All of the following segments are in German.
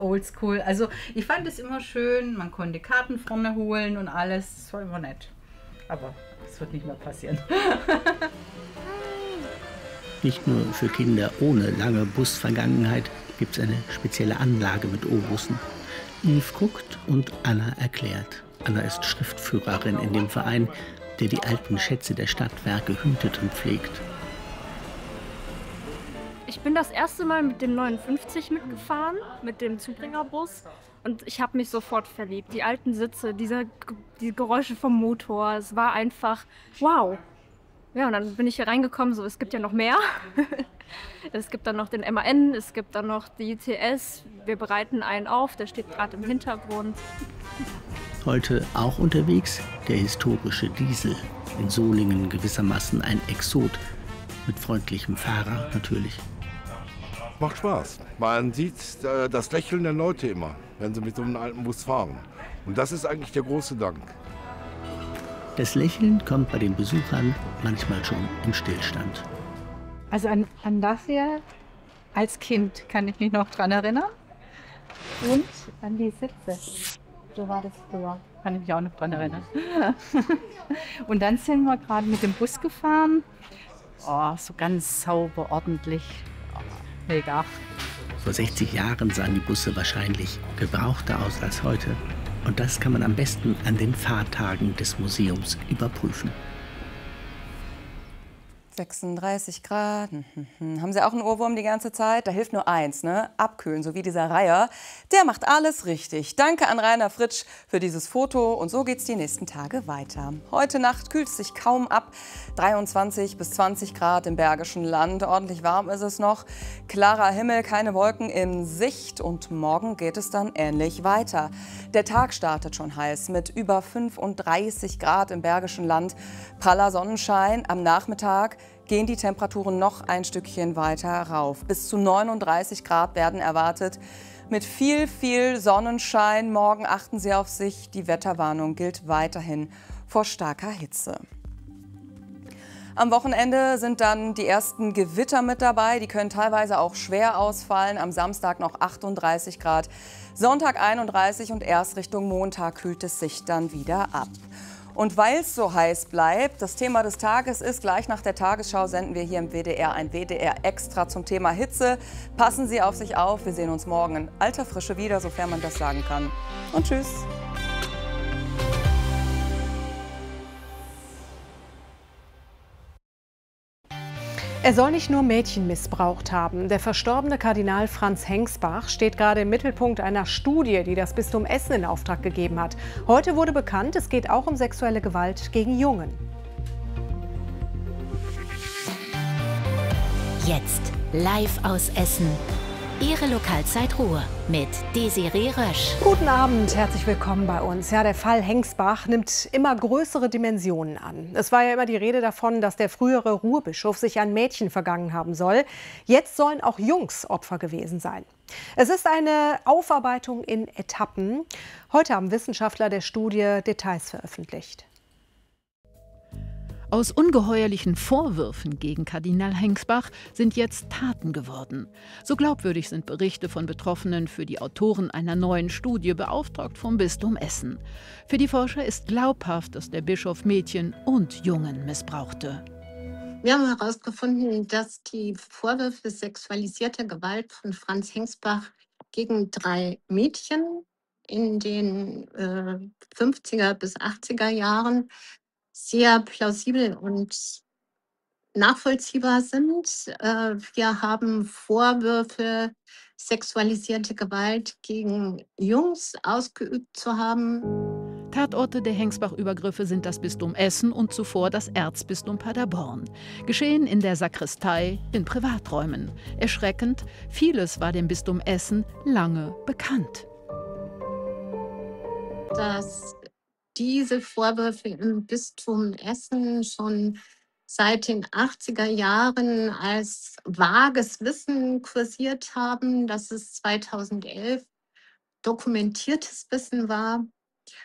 oldschool. Also ich fand es immer schön, man konnte Karten vorne holen und alles. Das war immer nett. Aber es wird nicht mehr passieren. Nicht nur für Kinder ohne lange Busvergangenheit gibt es eine spezielle Anlage mit O-Bussen. Yves guckt und Anna erklärt. Anna ist Schriftführerin in dem Verein, der die alten Schätze der Stadtwerke hütet und pflegt. Ich bin das erste Mal mit dem 59 mitgefahren, mit dem Zubringerbus. Und ich habe mich sofort verliebt. Die alten Sitze, die Geräusche vom Motor, es war einfach wow. Ja, und dann bin ich hier reingekommen, so, es gibt ja noch mehr. Es gibt dann noch den MAN, es gibt dann noch die ITS. Wir bereiten einen auf, der steht gerade im Hintergrund. Heute auch unterwegs der historische Diesel. In Solingen gewissermaßen ein Exot. Mit freundlichem Fahrer natürlich. Macht Spaß. Man sieht das Lächeln der Leute immer, wenn sie mit so einem alten Bus fahren. Und das ist eigentlich der große Dank. Das Lächeln kommt bei den Besuchern manchmal schon im Stillstand. Also an das hier als Kind kann ich mich noch dran erinnern. Und an die Sitze. So war das früher. Kann ich mich auch noch dran erinnern. Und dann sind wir gerade mit dem Bus gefahren. Oh, so ganz sauber, ordentlich. Mega. Vor 60 Jahren sahen die Busse wahrscheinlich gebrauchter aus als heute. Und das kann man am besten an den Fahrtagen des Museums überprüfen. 36 Grad. Haben Sie auch einen Ohrwurm die ganze Zeit? Da hilft nur eins, ne? Abkühlen, so wie dieser Reiher. Der macht alles richtig. Danke an Rainer Fritsch für dieses Foto. Und so geht's die nächsten Tage weiter. Heute Nacht kühlt es sich kaum ab. 23 bis 20 Grad im Bergischen Land. Ordentlich warm ist es noch. Klarer Himmel, keine Wolken in Sicht. Und morgen geht es dann ähnlich weiter. Der Tag startet schon heiß mit über 35 Grad im Bergischen Land. Praller Sonnenschein am Nachmittag. Gehen die Temperaturen noch ein Stückchen weiter rauf. Bis zu 39 Grad werden erwartet. Mit viel Sonnenschein. Morgen achten Sie auf sich. Die Wetterwarnung gilt weiterhin vor starker Hitze. Am Wochenende sind dann die ersten Gewitter mit dabei. Die können teilweise auch schwer ausfallen. Am Samstag noch 38 Grad, Sonntag 31 und erst Richtung Montag kühlt es sich dann wieder ab. Und weil es so heiß bleibt, das Thema des Tages ist, gleich nach der Tagesschau senden wir hier im WDR ein WDR-Extra zum Thema Hitze. Passen Sie auf sich auf. Wir sehen uns morgen in alter Frische wieder, sofern man das sagen kann. Und tschüss. Er soll nicht nur Mädchen missbraucht haben. Der verstorbene Kardinal Franz Hengsbach steht gerade im Mittelpunkt einer Studie, die das Bistum Essen in Auftrag gegeben hat. Heute wurde bekannt, es geht auch um sexuelle Gewalt gegen Jungen. Jetzt live aus Essen. Ihre Lokalzeit Ruhr mit Desiree Rösch. Guten Abend, herzlich willkommen bei uns. Ja, der Fall Hengsbach nimmt immer größere Dimensionen an. Es war ja immer die Rede davon, dass der frühere Ruhrbischof sich an Mädchen vergangen haben soll. Jetzt sollen auch Jungs Opfer gewesen sein. Es ist eine Aufarbeitung in Etappen. Heute haben Wissenschaftler der Studie Details veröffentlicht. Aus ungeheuerlichen Vorwürfen gegen Kardinal Hengsbach sind jetzt Taten geworden. So glaubwürdig sind Berichte von Betroffenen für die Autoren einer neuen Studie, beauftragt vom Bistum Essen. Für die Forscher ist glaubhaft, dass der Bischof Mädchen und Jungen missbrauchte. Wir haben herausgefunden, dass die Vorwürfe sexualisierter Gewalt von Franz Hengsbach gegen 3 Mädchen in den 50er bis 80er Jahren sehr plausibel und nachvollziehbar sind. Wir haben Vorwürfe, sexualisierte Gewalt gegen Jungs ausgeübt zu haben. Tatorte der Hengsbach-Übergriffe sind das Bistum Essen und zuvor das Erzbistum Paderborn. Geschehen in der Sakristei, in Privaträumen. Erschreckend, vieles war dem Bistum Essen lange bekannt. Dass diese Vorwürfe im Bistum Essen schon seit den 80er Jahren als vages Wissen kursiert haben, dass es 2011 dokumentiertes Wissen war.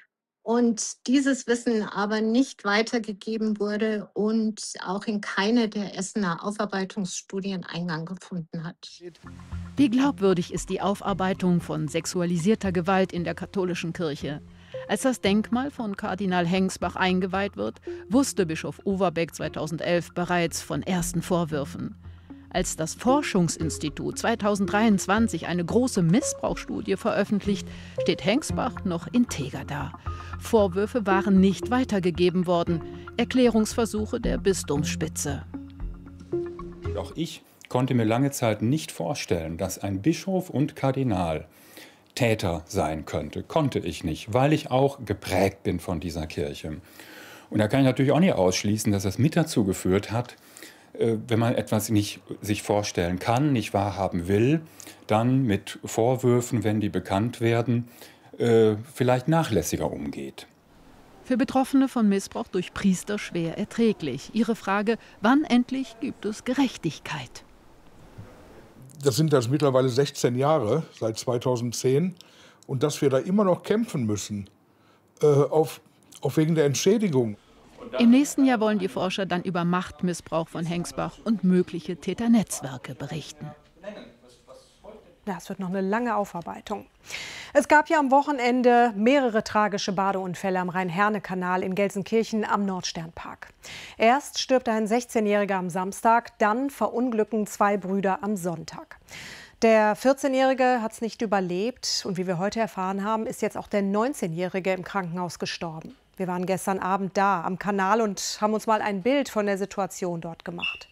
Und dieses Wissen aber nicht weitergegeben wurde und auch in keine der Essener Aufarbeitungsstudien Eingang gefunden hat. Wie glaubwürdig ist die Aufarbeitung von sexualisierter Gewalt in der katholischen Kirche? Als das Denkmal von Kardinal Hengsbach eingeweiht wird, wusste Bischof Overbeck 2011 bereits von ersten Vorwürfen. Als das Forschungsinstitut 2023 eine große Missbrauchsstudie veröffentlicht, steht Hengsbach noch integer da. Vorwürfe waren nicht weitergegeben worden. Erklärungsversuche der Bistumsspitze. Auch ich konnte mir lange Zeit nicht vorstellen, dass ein Bischof und Kardinal Täter sein könnte. Konnte ich nicht, weil ich auch geprägt bin von dieser Kirche. Und da kann ich natürlich auch nicht ausschließen, dass das mit dazu geführt hat, wenn man etwas nicht sich vorstellen kann, nicht wahrhaben will, dann mit Vorwürfen, wenn die bekannt werden, vielleicht nachlässiger umgeht. Für Betroffene von Missbrauch durch Priester schwer erträglich. Ihre Frage, wann endlich gibt es Gerechtigkeit? Das sind jetzt mittlerweile 16 Jahre, seit 2010. Und dass wir da immer noch kämpfen müssen, auf wegen der Entschädigung. Im nächsten Jahr wollen die Forscher dann über Machtmissbrauch von Hengsbach und mögliche Täternetzwerke berichten. Das wird noch eine lange Aufarbeitung. Es gab ja am Wochenende mehrere tragische Badeunfälle am Rhein-Herne-Kanal in Gelsenkirchen am Nordsternpark. Erst stirbt ein 16-Jähriger am Samstag, dann verunglücken 2 Brüder am Sonntag. Der 14-Jährige hat es nicht überlebt und wie wir heute erfahren haben, ist jetzt auch der 19-Jährige im Krankenhaus gestorben. Wir waren gestern Abend da am Kanal und haben uns mal ein Bild von der Situation dort gemacht.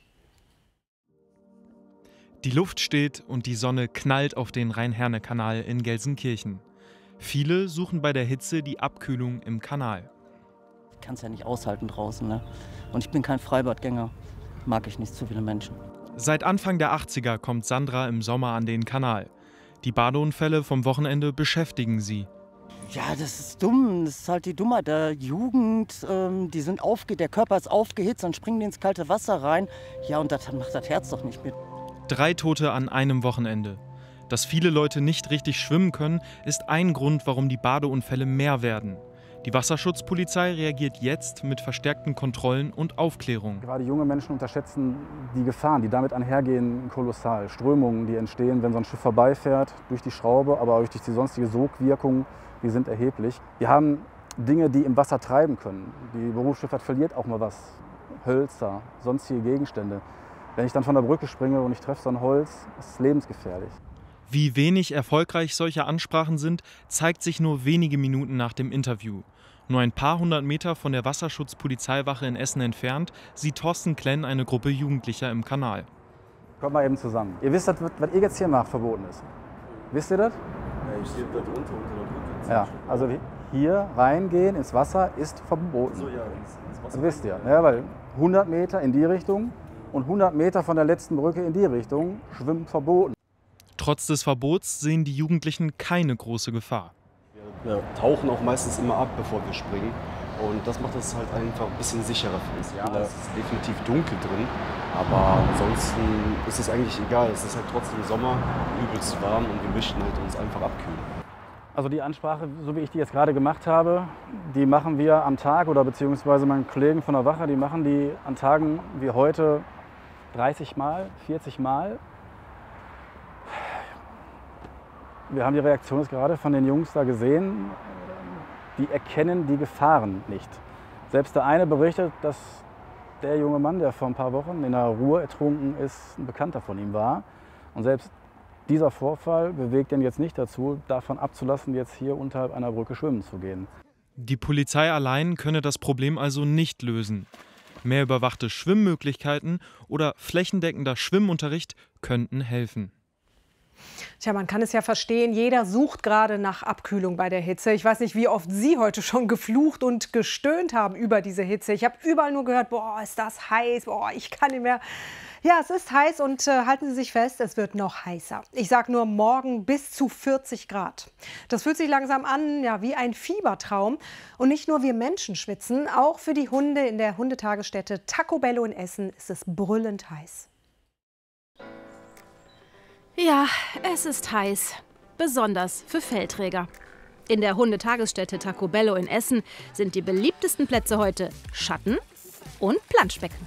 Die Luft steht und die Sonne knallt auf den Rhein-Herne-Kanal in Gelsenkirchen. Viele suchen bei der Hitze die Abkühlung im Kanal. Ich kann es ja nicht aushalten draußen, ne? Und ich bin kein Freibadgänger. Mag ich nicht zu viele Menschen. Seit Anfang der 80er kommt Sandra im Sommer an den Kanal. Die Badeunfälle vom Wochenende beschäftigen sie. Ja, das ist dumm. Das ist halt die Dummheit der Jugend. Der Körper ist aufgehitzt, dann springen die ins kalte Wasser rein. Ja, und das macht das Herz doch nicht mit. 3 Tote an einem Wochenende. Dass viele Leute nicht richtig schwimmen können, ist ein Grund, warum die Badeunfälle mehr werden. Die Wasserschutzpolizei reagiert jetzt mit verstärkten Kontrollen und Aufklärung. Gerade junge Menschen unterschätzen die Gefahren, die damit einhergehen, kolossal. Strömungen, die entstehen, wenn so ein Schiff vorbeifährt, durch die Schraube, aber auch durch die sonstige Sogwirkung, die sind erheblich. Wir haben Dinge, die im Wasser treiben können. Die Berufsschifffahrt verliert auch mal was. Hölzer, sonstige Gegenstände. Wenn ich dann von der Brücke springe und ich treffe so ein Holz, ist es lebensgefährlich. Wie wenig erfolgreich solche Ansprachen sind, zeigt sich nur wenige Minuten nach dem Interview. Nur ein paar hundert Meter von der Wasserschutzpolizeiwache in Essen entfernt sieht Thorsten Klenn eine Gruppe Jugendlicher im Kanal. Kommt mal eben zusammen. Ihr wisst, was ihr jetzt hier macht, verboten ist. Wisst ihr das? Ja, ich stehe da drunter unter der Brücke. Ja, also hier reingehen ins Wasser ist verboten. So, ja, ins Wasser. Das wisst ihr, ja, weil 100 Meter in die Richtung und 100 Meter von der letzten Brücke in die Richtung schwimmen verboten. Trotz des Verbots sehen die Jugendlichen keine große Gefahr. Wir tauchen auch meistens immer ab, bevor wir springen. Und das macht es halt einfach ein bisschen sicherer für uns. Ja, es ist definitiv dunkel drin, aber ansonsten ist es eigentlich egal. Es ist halt trotzdem Sommer, übelst warm und wir möchten halt uns einfach abkühlen. Also die Ansprache, so wie ich die jetzt gerade gemacht habe, die machen wir am Tag oder beziehungsweise meine Kollegen von der Wache, die machen die an Tagen wie heute 30 Mal, 40 Mal. Wir haben die Reaktion jetzt gerade von den Jungs da gesehen. Die erkennen die Gefahren nicht. Selbst der eine berichtet, dass der junge Mann, der vor ein paar Wochen in der Ruhr ertrunken ist, ein Bekannter von ihm war. Und selbst dieser Vorfall bewegt ihn jetzt nicht dazu, davon abzulassen, jetzt hier unterhalb einer Brücke schwimmen zu gehen. Die Polizei allein könne das Problem also nicht lösen. Mehr überwachte Schwimmmöglichkeiten oder flächendeckender Schwimmunterricht könnten helfen. Tja, man kann es ja verstehen, jeder sucht gerade nach Abkühlung bei der Hitze. Ich weiß nicht, wie oft Sie heute schon geflucht und gestöhnt haben über diese Hitze. Ich habe überall nur gehört, boah, ist das heiß, boah, ich kann nicht mehr. Ja, es ist heiß und halten Sie sich fest, es wird noch heißer. Ich sage nur morgen bis zu 40 Grad. Das fühlt sich langsam an, ja, wie ein Fiebertraum. Und nicht nur wir Menschen schwitzen, auch für die Hunde in der Hundetagesstätte Taco Bello in Essen ist es brüllend heiß. Ja, es ist heiß. Besonders für Fellträger. In der Hundetagesstätte Taco Bello in Essen sind die beliebtesten Plätze heute Schatten und Planschbecken.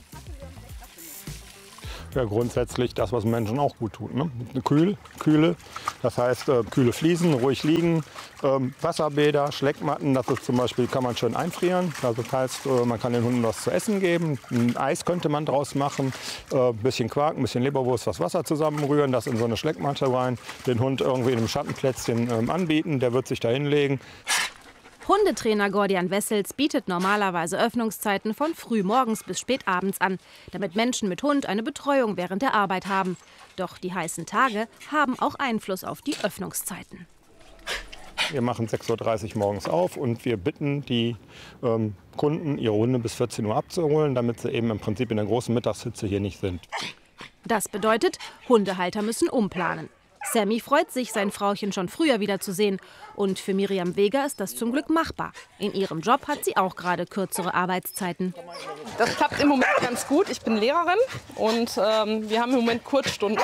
Ja, grundsätzlich das, was Menschen auch gut tut. Ne? Kühle, das heißt kühle Fliesen, ruhig liegen, Wasserbäder, Schleckmatten, das ist zum Beispiel, kann man schön einfrieren. Also das heißt, man kann den Hunden was zu essen geben, ein Eis könnte man draus machen, ein bisschen Quark, ein bisschen Leberwurst, was Wasser zusammenrühren, das in so eine Schleckmatte rein, den Hund irgendwie in einem Schattenplätzchen anbieten, der wird sich da hinlegen. Hundetrainer Gordian Wessels bietet normalerweise Öffnungszeiten von frühmorgens bis spät abends an, damit Menschen mit Hund eine Betreuung während der Arbeit haben. Doch die heißen Tage haben auch Einfluss auf die Öffnungszeiten. Wir machen 6:30 Uhr morgens auf und wir bitten die Kunden, ihre Hunde bis 14 Uhr abzuholen, damit sie eben im Prinzip in der großen Mittagshitze hier nicht sind. Das bedeutet, Hundehalter müssen umplanen. Sammy freut sich, sein Frauchen schon früher wiederzusehen. Und für Miriam Weger ist das zum Glück machbar. In ihrem Job hat sie auch gerade kürzere Arbeitszeiten. Das klappt im Moment ganz gut. Ich bin Lehrerin und wir haben im Moment Kurzstunden.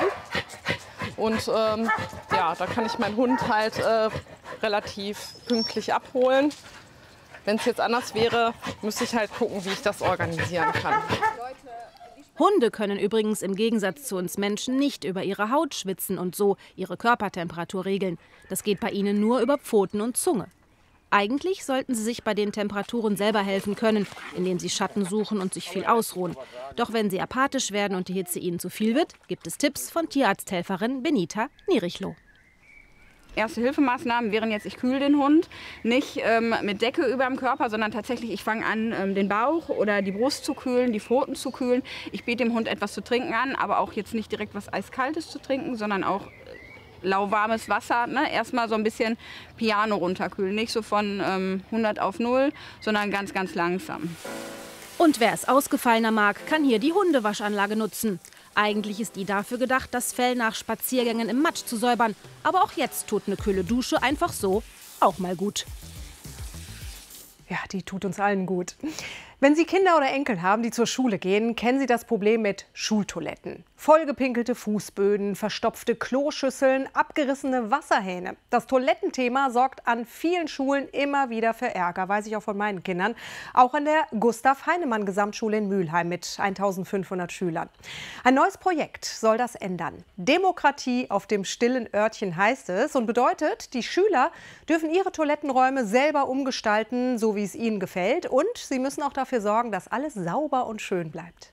Und ja, da kann ich meinen Hund halt relativ pünktlich abholen. Wenn es jetzt anders wäre, müsste ich halt gucken, wie ich das organisieren kann. Hunde können übrigens im Gegensatz zu uns Menschen nicht über ihre Haut schwitzen und so ihre Körpertemperatur regeln. Das geht bei ihnen nur über Pfoten und Zunge. Eigentlich sollten sie sich bei den Temperaturen selber helfen können, indem sie Schatten suchen und sich viel ausruhen. Doch wenn sie apathisch werden und die Hitze ihnen zu viel wird, gibt es Tipps von Tierarzthelferin Benita Nierichloh. Erste-Hilfemaßnahmen wären jetzt, ich kühle den Hund, nicht mit Decke über dem Körper, sondern tatsächlich, ich fange an, den Bauch oder die Brust zu kühlen, die Pfoten zu kühlen. Ich biete dem Hund etwas zu trinken an, aber auch jetzt nicht direkt was Eiskaltes zu trinken, sondern auch lauwarmes Wasser. Ne? Erstmal so ein bisschen Piano runterkühlen, nicht so von 100 auf 0, sondern ganz, ganz langsam. Und wer es ausgefallener mag, kann hier die Hundewaschanlage nutzen. Eigentlich ist die dafür gedacht, das Fell nach Spaziergängen im Matsch zu säubern. Aber auch jetzt tut eine kühle Dusche einfach so auch mal gut. Ja, die tut uns allen gut. Wenn Sie Kinder oder Enkel haben, die zur Schule gehen, kennen Sie das Problem mit Schultoiletten. Vollgepinkelte Fußböden, verstopfte Kloschüsseln, abgerissene Wasserhähne. Das Toilettenthema sorgt an vielen Schulen immer wieder für Ärger, weiß ich auch von meinen Kindern. Auch an der Gustav-Heinemann-Gesamtschule in Mülheim mit 1500 Schülern. Ein neues Projekt soll das ändern. Demokratie auf dem stillen Örtchen heißt es und bedeutet, die Schüler dürfen ihre Toilettenräume selber umgestalten, so wie es ihnen gefällt. Und sie müssen auch dafür sorgen, dass alles sauber und schön bleibt.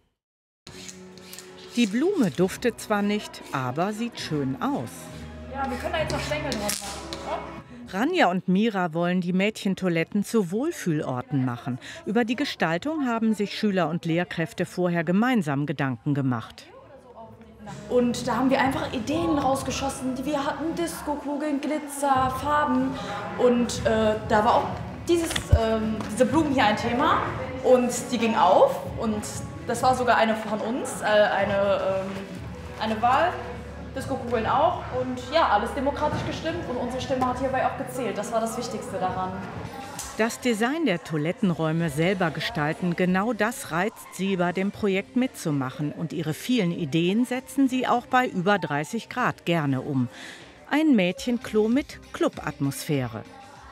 Die Blume duftet zwar nicht, aber sieht schön aus. Ja, wir können da jetzt noch Stängel dran machen. Ranja und Mira wollen die Mädchentoiletten zu Wohlfühlorten machen. Über die Gestaltung haben sich Schüler und Lehrkräfte vorher gemeinsam Gedanken gemacht. Und da haben wir einfach Ideen rausgeschossen. Wir hatten Disco-Kugeln, Glitzer, Farben. Und da war auch diese Blumen hier ein Thema. Und die ging auf. Und das war sogar eine von uns, eine Wahl. Disco-Kugeln auch. Und ja, alles demokratisch gestimmt. Und unsere Stimme hat hierbei auch gezählt. Das war das Wichtigste daran. Das Design der Toilettenräume selber gestalten, genau das reizt sie, bei dem Projekt mitzumachen. Und ihre vielen Ideen setzen sie auch bei über 30 Grad gerne um. Ein Mädchenklo mit Clubatmosphäre.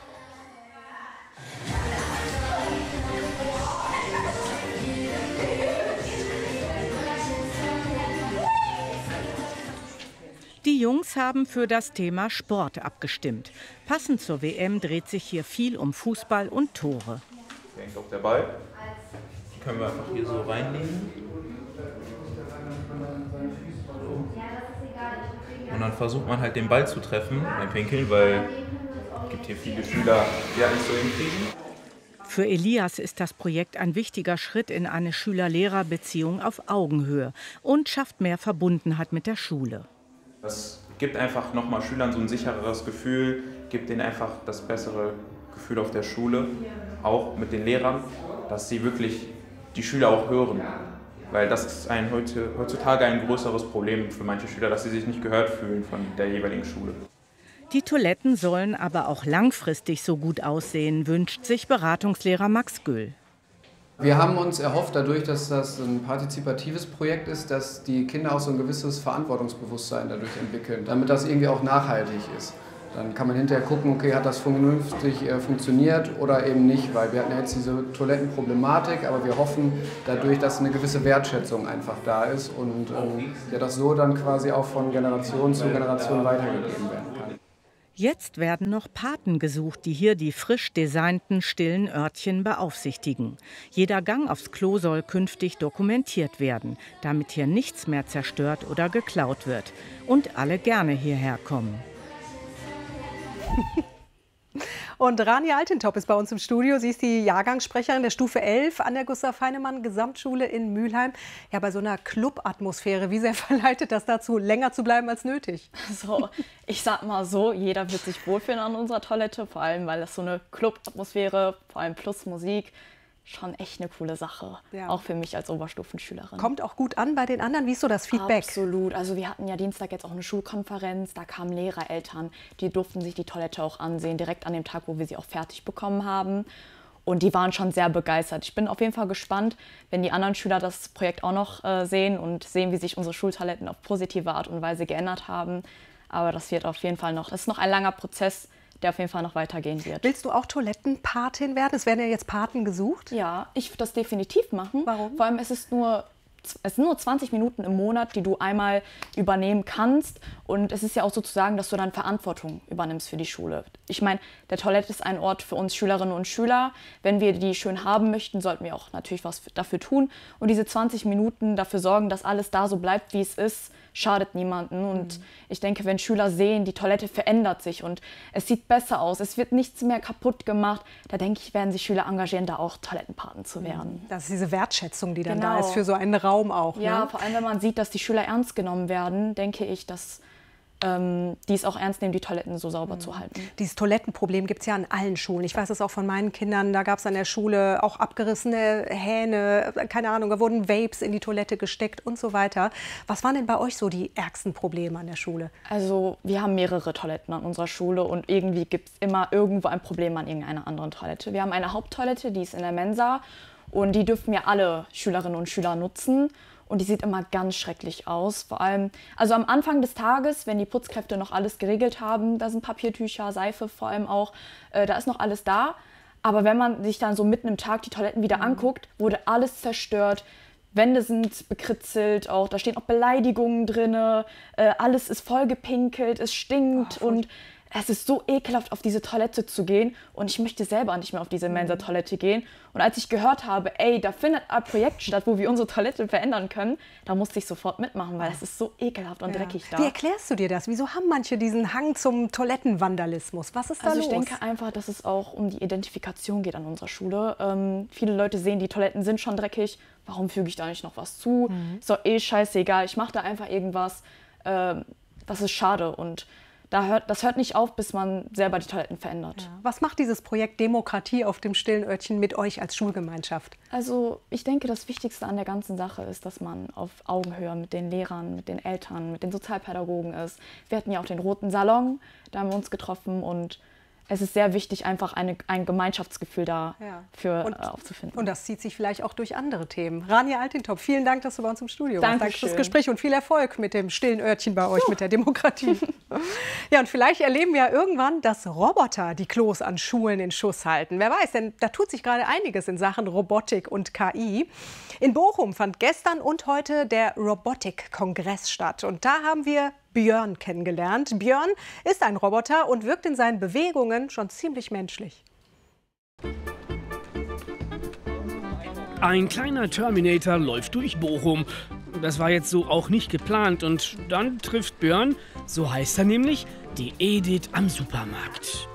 Die Jungs haben für das Thema Sport abgestimmt. Passend zur WM dreht sich hier viel um Fußball und Tore. Hier hängt auch der Ball. Die können wir einfach hier so reinlegen. So. Und dann versucht man halt den Ball zu treffen beim Pinkeln, weil es gibt hier viele Schüler, die halt nicht so hinkriegen. Für Elias ist das Projekt ein wichtiger Schritt in eine Schüler-Lehrer-Beziehung auf Augenhöhe und schafft mehr Verbundenheit mit der Schule. Das gibt einfach nochmal Schülern so ein sichereres Gefühl, gibt ihnen einfach das bessere Gefühl auf der Schule, auch mit den Lehrern, dass sie wirklich die Schüler auch hören. Weil das ist heutzutage ein größeres Problem für manche Schüler, dass sie sich nicht gehört fühlen von der jeweiligen Schule. Die Toiletten sollen aber auch langfristig so gut aussehen, wünscht sich Beratungslehrer Max Göll. Wir haben uns erhofft, dadurch, dass das ein partizipatives Projekt ist, dass die Kinder auch so ein gewisses Verantwortungsbewusstsein dadurch entwickeln, damit das irgendwie auch nachhaltig ist. Dann kann man hinterher gucken, okay, hat das vernünftig funktioniert oder eben nicht, weil wir hatten ja jetzt diese Toilettenproblematik, aber wir hoffen dadurch, dass eine gewisse Wertschätzung einfach da ist und ja, das so dann quasi auch von Generation zu Generation weitergegeben werden kann. Jetzt werden noch Paten gesucht, die hier die frisch designten stillen Örtchen beaufsichtigen. Jeder Gang aufs Klo soll künftig dokumentiert werden, damit hier nichts mehr zerstört oder geklaut wird und alle gerne hierher kommen. Und Rania Altintop ist bei uns im Studio. Sie ist die Jahrgangssprecherin der Stufe 11 an der Gustav-Heinemann-Gesamtschule in Mülheim. Ja, bei so einer Club-Atmosphäre, wie sehr verleitet das dazu, länger zu bleiben als nötig? Also, ich sag mal so, jeder wird sich wohlfühlen an unserer Toilette, vor allem, weil das so eine Club-Atmosphäre, vor allem plus Musik, schon echt eine coole Sache, ja. Auch für mich als Oberstufenschülerin. Kommt auch gut an bei den anderen. Wie ist so das Feedback? Absolut. Also wir hatten ja Dienstag jetzt auch eine Schulkonferenz, da kamen Lehrer, Eltern, die durften sich die Toilette auch ansehen, direkt an dem Tag, wo wir sie auch fertig bekommen haben. Und die waren schon sehr begeistert. Ich bin auf jeden Fall gespannt, wenn die anderen Schüler das Projekt auch noch sehen und sehen, wie sich unsere Schultoiletten auf positive Art und Weise geändert haben. Aber das wird auf jeden Fall noch, das ist noch ein langer Prozess, der auf jeden Fall noch weitergehen wird. Willst du auch Toilettenpatin werden? Es werden ja jetzt Paten gesucht. Ja, ich würde das definitiv machen. Warum? Vor allem, es sind nur 20 Minuten im Monat, die du einmal übernehmen kannst. Und es ist ja auch sozusagen, dass du dann Verantwortung übernimmst für die Schule. Ich meine, der Toilette ist ein Ort für uns Schülerinnen und Schüler. Wenn wir die schön haben möchten, sollten wir auch natürlich was dafür tun. Und diese 20 Minuten dafür sorgen, dass alles da so bleibt, wie es ist, schadet niemandem. Und ich denke, wenn Schüler sehen, die Toilette verändert sich und es sieht besser aus, es wird nichts mehr kaputt gemacht, da denke ich, werden sich Schüler engagieren, da auch Toilettenpaten zu werden. Das ist diese Wertschätzung, die dann da ist für so einen Raum auch. Ja, ne? Vor allem, wenn man sieht, dass die Schüler ernst genommen werden, denke ich, dass die es auch ernst nehmen, die Toiletten so sauber zu halten. Dieses Toilettenproblem gibt es ja an allen Schulen. Ich weiß es auch von meinen Kindern. Da gab es an der Schule auch abgerissene Hähne, keine Ahnung, da wurden Vapes in die Toilette gesteckt und so weiter. Was waren denn bei euch so die ärgsten Probleme an der Schule? Also wir haben mehrere Toiletten an unserer Schule und irgendwie gibt es immer irgendwo ein Problem an irgendeiner anderen Toilette. Wir haben eine Haupttoilette, die ist in der Mensa und die dürfen ja alle Schülerinnen und Schüler nutzen. Und die sieht immer ganz schrecklich aus. Vor allem, also am Anfang des Tages, wenn die Putzkräfte noch alles geregelt haben, da sind Papiertücher, Seife vor allem auch, da ist noch alles da. Aber wenn man sich dann so mitten im Tag die Toiletten wieder anguckt, wurde alles zerstört. Wände sind bekritzelt, auch, da stehen auch Beleidigungen drin, alles ist vollgepinkelt, es stinkt und es ist so ekelhaft, auf diese Toilette zu gehen und ich möchte selber nicht mehr auf diese Mensa-Toilette gehen. Und als ich gehört habe, ey, da findet ein Projekt statt, wo wir unsere Toilette verändern können, da musste ich sofort mitmachen, weil es ist so ekelhaft und dreckig da. Wie erklärst du dir das? Wieso haben manche diesen Hang zum Toilettenvandalismus? Was ist da los? Also ich denke einfach, dass es auch um die Identifikation geht an unserer Schule. Viele Leute sehen, die Toiletten sind schon dreckig, warum füge ich da nicht noch was zu? Ist doch eh scheißegal, ich mache da einfach irgendwas. Das ist schade und das hört nicht auf, bis man selber die Toiletten verändert. Ja. Was macht dieses Projekt Demokratie auf dem stillen Örtchen mit euch als Schulgemeinschaft? Also ich denke, das Wichtigste an der ganzen Sache ist, dass man auf Augenhöhe mit den Lehrern, mit den Eltern, mit den Sozialpädagogen ist. Wir hatten ja auch den Roten Salon, da haben wir uns getroffen und es ist sehr wichtig, einfach ein Gemeinschaftsgefühl dafür aufzufinden. Und das zieht sich vielleicht auch durch andere Themen. Rania Altintop, vielen Dank, dass du bei uns im Studio warst. Danke fürs Gespräch und viel Erfolg mit dem stillen Örtchen bei euch, mit der Demokratie. Ja, und vielleicht erleben wir ja irgendwann, dass Roboter die Klos an Schulen in Schuss halten. Wer weiß, denn da tut sich gerade einiges in Sachen Robotik und KI. In Bochum fand gestern und heute der Robotik-Kongress statt. Und da haben wir Björn kennengelernt. Björn ist ein Roboter und wirkt in seinen Bewegungen schon ziemlich menschlich. Ein kleiner Terminator läuft durch Bochum. Das war jetzt so auch nicht geplant. Und dann trifft Björn, so heißt er nämlich, die Edith am Supermarkt.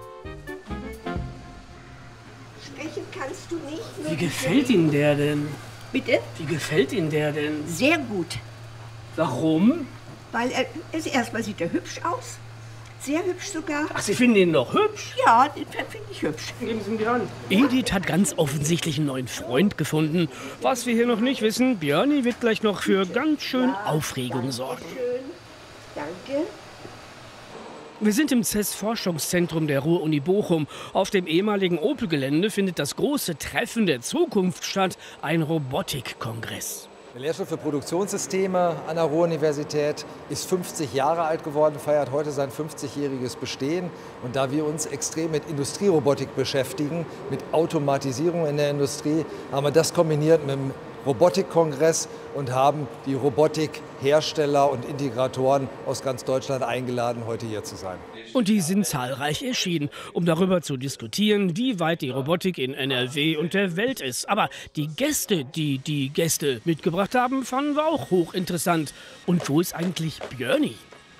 Sprechen kannst du nicht. Wie gefällt Ihnen der denn? Bitte? Wie gefällt Ihnen der denn? Sehr gut. Warum? Weil erstmal sieht er hübsch aus. Sehr hübsch sogar. Ach, Sie finden ihn noch hübsch? Ja, den finde ich hübsch. Geben Sie ihm die Hand. Edith hat ganz offensichtlich einen neuen Freund gefunden. Was wir hier noch nicht wissen, Björni wird gleich noch für ganz schön Aufregung sorgen. Schön. Danke. Wir sind im CES-Forschungszentrum der Ruhr-Uni Bochum. Auf dem ehemaligen Opel-Gelände findet das große Treffen der Zukunft statt, ein Robotikkongress. Der Lehrstuhl für Produktionssysteme an der Ruhr-Universität ist 50 Jahre alt geworden, feiert heute sein 50-jähriges Bestehen. Und da wir uns extrem mit Industrierobotik beschäftigen, mit Automatisierung in der Industrie, haben wir das kombiniert mit dem Robotikkongress und haben die Robotikhersteller und Integratoren aus ganz Deutschland eingeladen, heute hier zu sein. Und die sind zahlreich erschienen, um darüber zu diskutieren, wie weit die Robotik in NRW und der Welt ist. Aber die Gäste, die die Gäste mitgebracht haben, fanden wir auch hochinteressant. Und wo ist eigentlich Björni?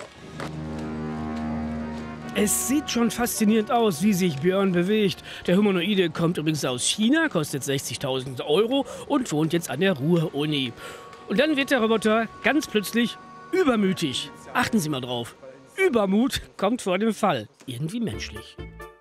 Es sieht schon faszinierend aus, wie sich Björn bewegt. Der Humanoide kommt übrigens aus China, kostet 60.000 € und wohnt jetzt an der Ruhr-Uni. Und dann wird der Roboter ganz plötzlich übermütig. Achten Sie mal drauf. Übermut kommt vor dem Fall. Irgendwie menschlich.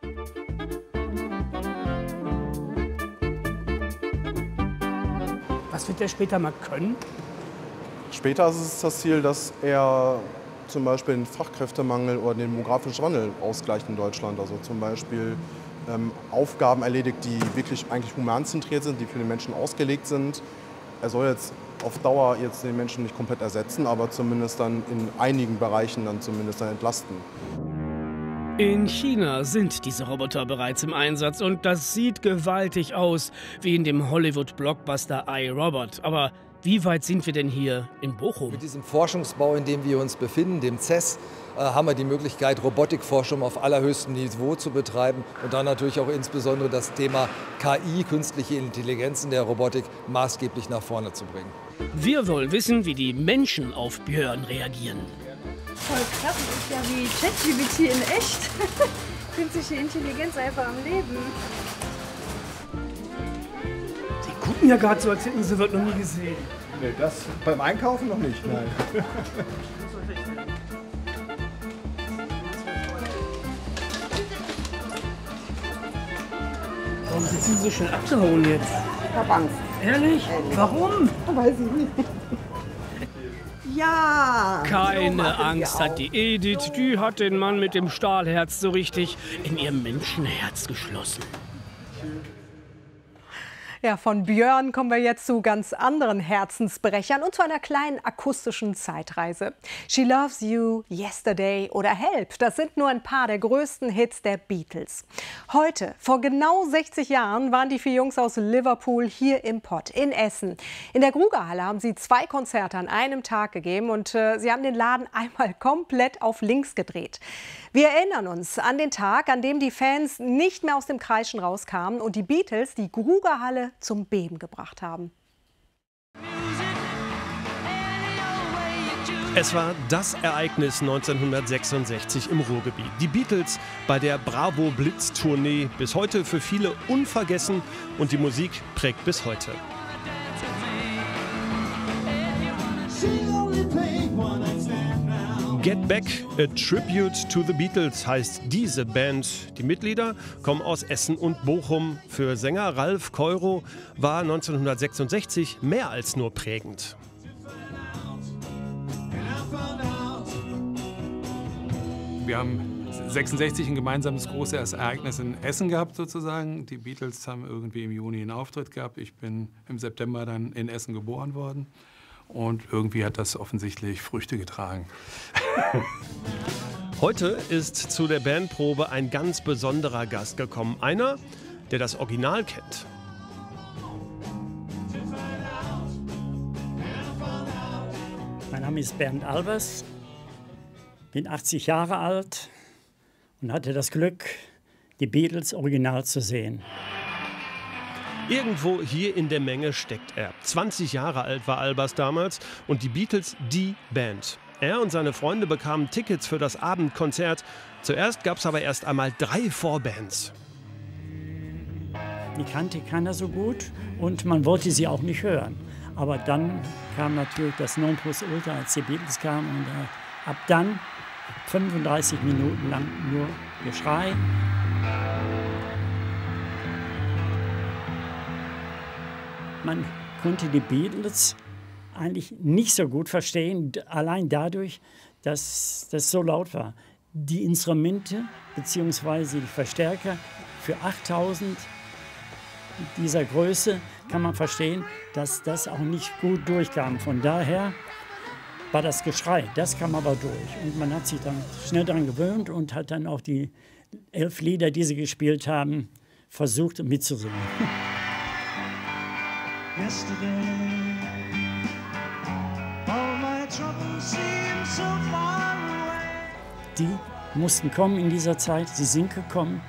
Was wird der später mal können? Später ist es das Ziel, dass er zum Beispiel den Fachkräftemangel oder den demografischen Wandel ausgleicht in Deutschland. Also zum Beispiel Aufgaben erledigt, die wirklich eigentlich humanzentriert sind, die für den Menschen ausgelegt sind. Er soll jetzt auf Dauer jetzt den Menschen nicht komplett ersetzen, aber zumindest dann in einigen Bereichen dann zumindest dann entlasten. In China sind diese Roboter bereits im Einsatz und das sieht gewaltig aus, wie in dem Hollywood-Blockbuster iRobot. Aber wie weit sind wir denn hier in Bochum? Mit diesem Forschungsbau, in dem wir uns befinden, dem CES, haben wir die Möglichkeit, Robotikforschung auf allerhöchstem Niveau zu betreiben und dann natürlich auch insbesondere das Thema KI, künstliche Intelligenz in der Robotik, maßgeblich nach vorne zu bringen. Wir wollen wissen, wie die Menschen auf Björn reagieren. Voll krass, das ist ja wie ChatGPT in echt. Künstliche Intelligenz einfach am Leben. Die gucken ja gerade so, als hätten sie das noch nie gesehen. Nee, das beim Einkaufen noch nicht, nein. Warum sind Sie so schnell abgehauen jetzt? Ich hab Angst. Ehrlich? Warum? Weiß ich nicht. Ja! Keine Angst hat die Edith, die hat den Mann mit dem Stahlherz so richtig in ihr Menschenherz geschlossen. Ja, von Björn kommen wir jetzt zu ganz anderen Herzensbrechern und zu einer kleinen akustischen Zeitreise. She Loves You, Yesterday oder Help, das sind nur ein paar der größten Hits der Beatles. Heute, vor genau 60 Jahren, waren die 4 Jungs aus Liverpool hier im Pott in Essen. In der Grugerhalle haben sie 2 Konzerte an einem Tag gegeben und sie haben den Laden einmal komplett auf links gedreht. Wir erinnern uns an den Tag, an dem die Fans nicht mehr aus dem Kreischen rauskamen und die Beatles die Grugerhalle zum Beben gebracht haben. Es war das Ereignis 1966 im Ruhrgebiet. Die Beatles bei der Bravo Blitz Tournee, bis heute für viele unvergessen und die Musik prägt bis heute. Get Back, a Tribute to the Beatles heißt diese Band. Die Mitglieder kommen aus Essen und Bochum. Für Sänger Ralf Keuro war 1966 mehr als nur prägend. Wir haben 66 ein gemeinsames großes Ereignis in Essen gehabt sozusagen. Die Beatles haben irgendwie im Juni einen Auftritt gehabt. Ich bin im September dann in Essen geboren worden. Und irgendwie hat das offensichtlich Früchte getragen. Heute ist zu der Bandprobe ein ganz besonderer Gast gekommen. Einer, der das Original kennt. Mein Name ist Bernd Albers, bin 80 Jahre alt und hatte das Glück, die Beatles original zu sehen. Irgendwo hier in der Menge steckt er. 20 Jahre alt war Albers damals und die Beatles die Band. Er und seine Freunde bekamen Tickets für das Abendkonzert. Zuerst gab es aber erst einmal 3 Vorbands. Die kannte keiner so gut und man wollte sie auch nicht hören. Aber dann kam natürlich das Nonplusultra, als die Beatles kamen. Und ab dann 35 Minuten lang nur Geschrei. Man konnte die Beatles eigentlich nicht so gut verstehen, allein dadurch, dass das so laut war. Die Instrumente bzw. die Verstärker für 8000 dieser Größe kann man verstehen, dass das auch nicht gut durchkam. Von daher war das Geschrei, das kam aber durch. Und man hat sich dann schnell daran gewöhnt und hat dann auch die 11 Lieder, die sie gespielt haben, versucht mitzusingen. Die mussten kommen in dieser Zeit, sie sind gekommen